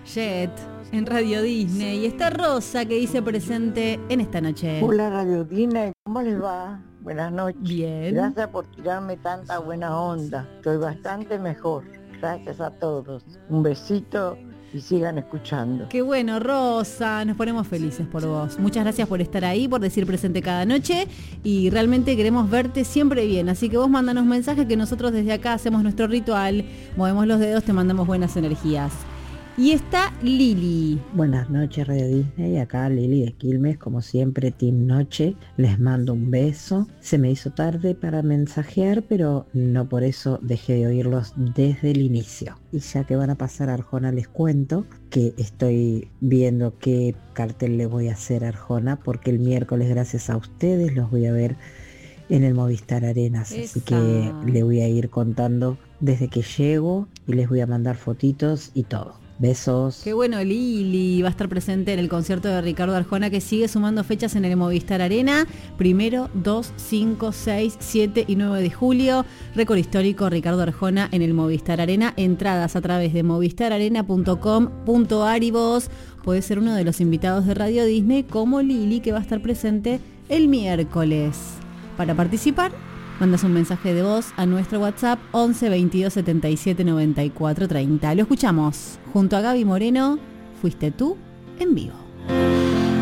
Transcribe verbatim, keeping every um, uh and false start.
Jet en Radio Disney. Y está Rosa que dice presente en esta noche. Hola Radio Disney, ¿cómo les va? Buenas noches. Bien. Gracias por tirarme tanta buena onda. Estoy bastante mejor. Gracias a todos. Un besito y sigan escuchando. Qué bueno, Rosa, nos ponemos felices por vos. Muchas gracias por estar ahí, por decir presente cada noche y realmente queremos verte siempre bien. Así que vos mandanos mensajes que nosotros desde acá hacemos nuestro ritual, movemos los dedos, te mandamos buenas energías. Y está Lili. Buenas noches Radio Disney, acá Lili de Quilmes, como siempre Team Noche, les mando un beso. Se me hizo tarde para mensajear, pero no por eso dejé de oírlos desde el inicio. Y ya que van a pasar a Arjona, les cuento que estoy viendo qué cartel le voy a hacer a Arjona, porque el miércoles, gracias a ustedes, los voy a ver en el Movistar Arenas. Esa. Así que le voy a ir contando desde que llego y les voy a mandar fotitos y todo. Besos. Qué bueno, Lili va a estar presente en el concierto de Ricardo Arjona, que sigue sumando fechas en el Movistar Arena. Primero, dos, cinco, seis, siete y nueve de julio. Récord histórico, Ricardo Arjona en el Movistar Arena. Entradas a través de movistar arena punto com punto ar y vos podés ser uno de los invitados de Radio Disney como Lili, que va a estar presente el miércoles. Para participar, mandas un mensaje de voz a nuestro WhatsApp once veintidós setenta y siete noventa y cuatro treinta. Lo escuchamos junto a Gaby Moreno. Fuiste tú en vivo.